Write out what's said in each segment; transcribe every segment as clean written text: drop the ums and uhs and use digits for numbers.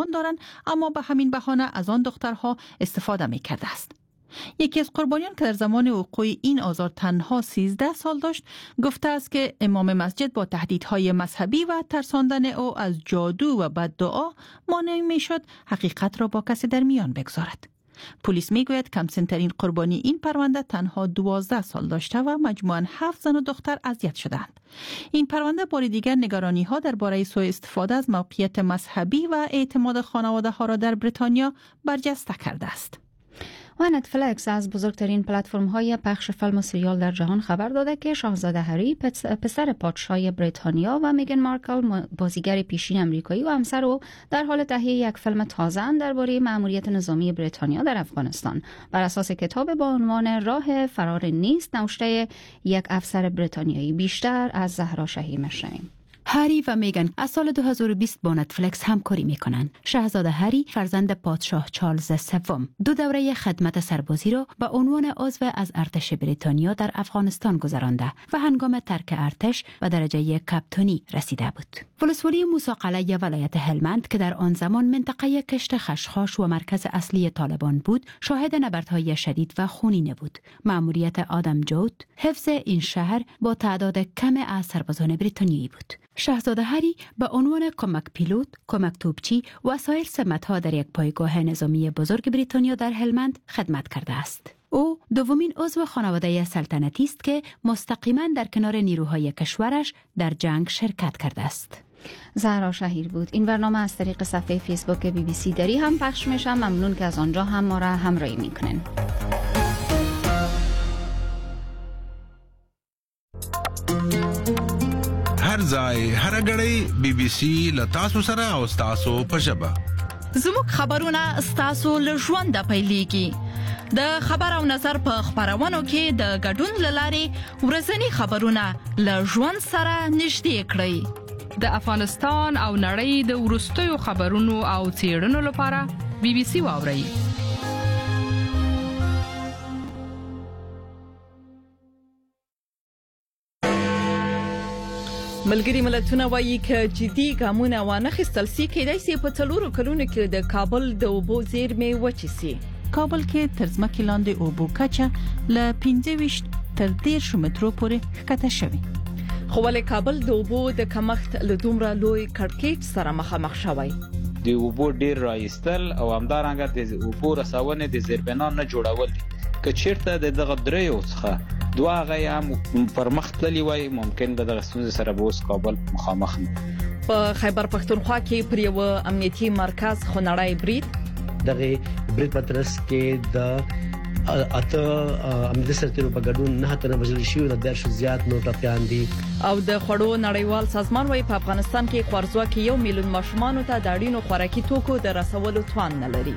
توان دارند، اما به همین بهانه از آن دخترها استفاده می‌کرده است. یکی از قربانیان که در زمان وقوع این آزار تنها 13 سال داشت، گفته است که امام مسجد با تهدیدهای مذهبی و ترساندن او از جادو و بددعا مانع می‌شد حقیقت را با کسی در میان بگذارد. پلیس میگوید کمسن‌ترین قربانی این پرونده تنها 12 سال داشته و مجموعاً 7 زن و دختر اذیت شدند. این پرونده بار دیگر نگرانی‌ها درباره سوء استفاده از موقعیت مذهبی و اعتماد خانواده‌ها را در بریتانیا برجسته کرده است. و نتفلیکس از بزرگترین پلتفرم‌های پخش فیلم و سریال در جهان خبر داده که شاهزاده هری پسر پادشاه بریتانیا و میگن مارکل بازیگر پیشین آمریکایی و همسر او در حال تهیه یک فیلم تازه درباره مأموریت نظامی بریتانیا در افغانستان بر اساس کتاب با عنوان راه فرار نیست نوشته یک افسر بریتانیایی. بیشتر از زهرا شهیر میشنویم. هری و میگن از سال 2020 با نتفلیکس همکاری میکنن. شاهزاده هری فرزند پادشاه چارلز سوم 2 دوره خدمت سربازی را به عنوان عضو از ارتش بریتانیا در افغانستان گذرانده و هنگام ترک ارتش و درجه کاپیتانی رسیده بود. ولسوالی موسی قلعه ولایت هلمند که در آن زمان منطقه کشت خشخاش و مرکز اصلی طالبان بود، شاهد نبردهای شدید و خونین بود. مأموریت آدم جود حفظ این شهر با تعداد کم از سربازان بریتانیایی بود. شاهزاده هری به عنوان کمک پیلوت، کمک توپچی و سایر سمت‌ها در یک پایگاه نظامی بزرگ بریتانیا در هلمند خدمت کرده است. او دومین عضو خانواده سلطنتی است که مستقیما در کنار نیروهای کشورش در جنگ شرکت کرده است. زهرا شهیر بود. این برنامه از طریق صفحه فیسبوک BBC دری هم پخش میشه. ممنون که از آنجا هم ما را همراهی میکنین. هر ځای هر غړی BBC لتاسو سره او تاسو په ژبه. زموږ خبرونه ستاسو له ژونده پیلېږي. د خبر او نظر په خبرونو کې د ګډون لارې ورځنی خبرونه له ژوند سره نږدې کړئ. د افغانستان او نړۍ د ورستیو خبرونو او څېړنو لپاره BBC واورئ. ملګری ملتونه وایي که جدي ګامونه وانخیستل سي کېدای سي په 4 کلونو کې د کابل د اوبو زیرمې وچې سي. کابل کې تر ځمکې لاندې اوبو کچه له 25 تر 10 مترو پورې ښکته شوې. خو ولې کابل د اوبو د کمښت له دومره لوی کړکېچ سره مخامخ شوی؟ د اوبو ډیر راایستل او همدارنګه د اوبو رسونه د زیربنا نه جوړول که چیرته دغه دریو څخه دوه غیم پر مخ تللی وای ممکن به دغه ستونزې سره به اوس کابل مخامخ نه. په خیبر پښتونخوا کې پر یو امنیتي مرکز خونړی برید دغه برید پترس کې د اته امنیتي سرتیرو په ګډون نه تر وژل شوی د 10 زیات نور ټپيان دي. او د خړو نړیوال سازمان وايي په افغانستان کې خوارځواکي 1 میلیون ماشومان ته د اړینو خوراکي توکو د رسولو توان نه لري.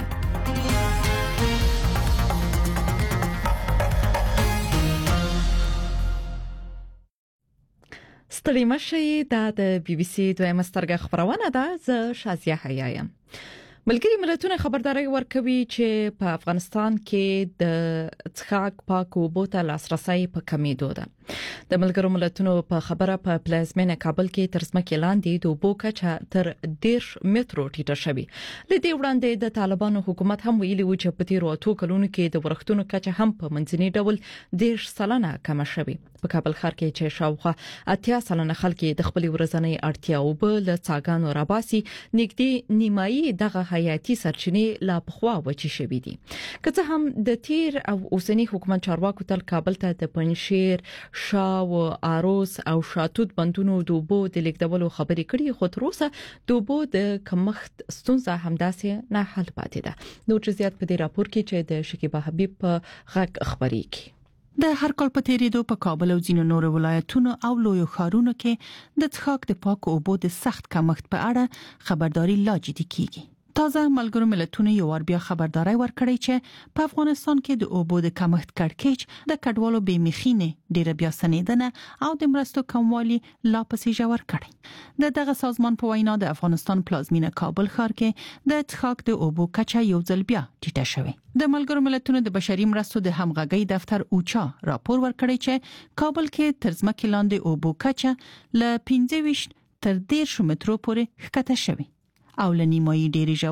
ستړي مشي د BBC دویمه سترګه خبرونه ده. زه شازیه حیایم. ملګری ملتونه خبرداري ورکوي چې په افغانستان کې د څښاک پاک اوبو ته لاسرسي په کمیدو ده. د ملګرو ملتونو په خبره په پلازمینه کابل کې تر ځمکې لاندې د اوبو کچه تر 10 مترو ټیټه شوې. لدې وړاندې د طالبانو حکومت هم ویلي و چې په تیرو 2 کلونو کې د ورښتونو کچه هم په منځني ډول 10% کم شوې. په کابل ښار کې چې شاوخوا 80% خلک د خپل ورځنی اړتیاو په څاګانو راباسي، نږدې نیمایي دغه حیاتي سرچینې لا پخوا وچی شوې دي. که څه هم د تیر او اوسنی حکومت چارواکو تل کابل ته د پنځشیر، شاو، اروس او شاتوت بندونو د اوبو د لیکدولو خبرې کړي، خو تر اوسه د اوبو د کمښت ستونزه همداسې نه حل پاتې ده. نو چې زیات په دې راپور کې چې د شکیبا حبیب په غږ خبرې کوي. د هر کال په تیریدو په کابل او ځینو نور ولایتونو او لویو ښارونو کې د څښاک د پاک اوبو د سخت کمښت په اړه خبرداري لا جدي کیږي. تازه ملګرو ملتونو یو ور بیا خبرداري ورکړی چې په افغانستان کې د اوبو د کمښت کړکېچ د کډوالو بېمخینه ډېر بیا سنیدنه او د مرستو کموالی لا پسې ژور کړي. دغه سازمان په وینا د افغانستان پلازمینه کابل ښار کې د څښاک د اوبو کچه یو ځل بیا ټیټه شوې. د ملګرو ملتونو د بشري مرستو د همغږي دفتر اوچا راپور ورکړی چې کابل کې تر ځمکې لاندې اوبو کچه له 25 تر 10 مترو پورې ښکته شوې او لنیمایي ډېری